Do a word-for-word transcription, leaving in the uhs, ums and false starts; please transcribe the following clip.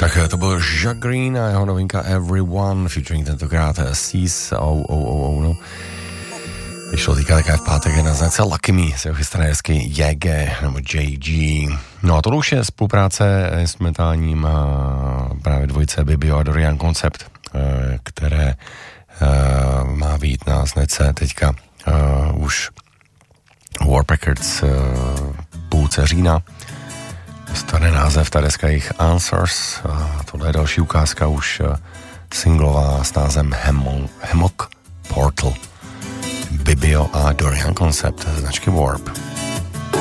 Tak to byl Jacques Green a jeho novinka Everyone, featuring tentokrát Seas, oh, oh, oh, oh, no. Vyšlo týka také v pátek na značce Lucky Me, se chystané hezky J G nebo J G. No a to už je spolupráce s metálním právě dvojice Bibio a Dorian Concept, které má vyjít na značce teďka už Warp Records půlce října. Dostane název ta deska jejich Answers a tohle je další ukázka už singlová s názvem Hammock Portal. Bibio a Dorian Concept značky Warp.